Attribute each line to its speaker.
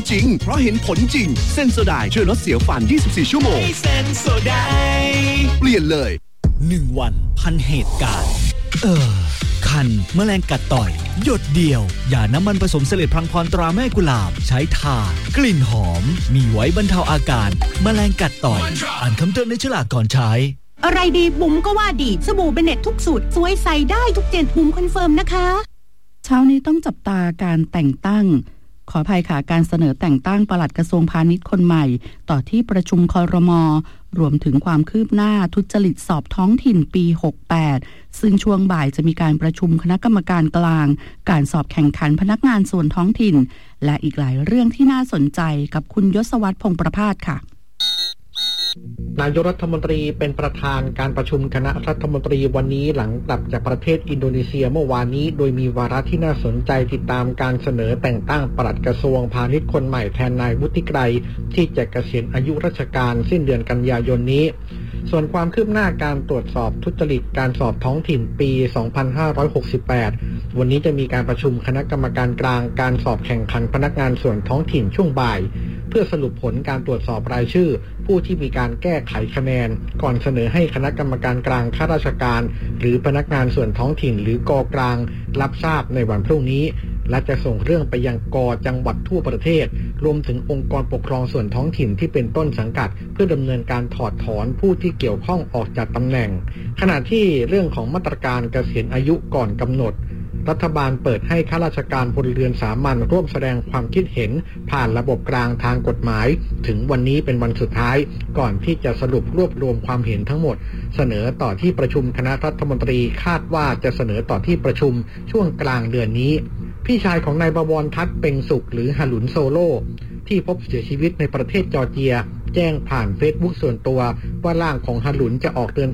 Speaker 1: จริงเพราะเห็นผลจริงเซนโซไดช่วยลดเสียวฟัน24ชั่วโมง
Speaker 2: เซนโซได
Speaker 1: เปลี่ยนเลย
Speaker 3: 1 วันพันเหตุการณ์คันแมลงกัดต่อยหยดเดียวยาน้ำมันผสมเสลดพลังพรตราแม่กุหลาบใช้ทากลิ่นหอมมีไว้บรรเทาอาการแมลงกัดต่อยอ่านคำเตือนในฉลากก่อนใช้
Speaker 4: อะไรดีบุ๋มก็ว่าดีสบู่เบเน็ตทุกสูตรสวยใส่ได้ทุกเจนบุ๋มคอนเฟิร์มนะคะ
Speaker 5: เช้านี้ต้องจับตาการแต่งตั้งขออภัยค่ะการเสนอแต่งตั้งปลัดกระทรวงพาณิชย์คนใหม่ต่อที่ประชุมครม.รวมถึงความคืบหน้าทุจริตสอบท้องถิ่นปี 68ซึ่งช่วงบ่ายจะมีการประชุมคณะกรรมการกลางการสอบแข่งขันพนักงานส่วนท้องถิ่นและอีกหลายเรื่องที่น่าสนใจกับคุณยศวรรษ พงษ์ประภาสค่ะ
Speaker 6: นายกรัฐมนตรีเป็นประธานการประชุมคณะรัฐมนตรีวันนี้หลังกลับจากประเทศอินโดนีเซียเมื่อวานนี้โดยมีวาระที่น่าสนใจติดตามการเสนอแต่งตั้งปลัดกระทรวงพาณิชย์คนใหม่แทนนายวุฒิไกรที่จะเกษียณอายุราชการสิ้นเดือนกันยายนนี้ส่วนความคืบหน้าการตรวจสอบทุจริตการสอบท้องถิ่นปี 2568 วันนี้จะมีการประชุมคณะกรรมการกลางการสอบแข่งขันพนักงานส่วนท้องถิ่นช่วงบ่ายเพื่อสรุปผลการตรวจสอบรายชื่อผู้ที่มีการแก้ไขคะแนนก่อนเสนอให้คณะกรรมการกลางข้าราชการหรือพนักงานส่วนท้องถิ่นหรือกกลางรับทราบในวันพรุ่งนี้และจะส่งเรื่องไปยังกจังหวัดทั่วประเทศรวมถึงองค์กรปกครองส่วนท้องถิ่นที่เป็นต้นสังกัดเพื่อดำเนินการถอดถอนผู้ที่เกี่ยวข้องออกจากตำแหน่งขณะที่เรื่องของมาตรการเกษียณอายุก่อนกำหนดรัฐบาลเปิดให้ข้าราชการพลเรือนสามัญร่วมแสดงความคิดเห็นผ่านระบบกลางทางกฎหมายถึงวันนี้เป็นวันสุดท้ายก่อนที่จะสรุปรวบรวมความเห็นทั้งหมดเสนอต่อที่ประชุมคณะรัฐมนตรีคาดว่าจะเสนอต่อที่ประชุมช่วงกลางเดือนนี้พี่ชายของนายบวรทัศน์เพ็งสุขหรือฮาลุนโซโลที่พบเสียชีวิตในประเทศจอร์เจียแจ้งผ่านเฟซบุ๊กส่วนตัวว่าร่างของฮาลุนจะออกเดิน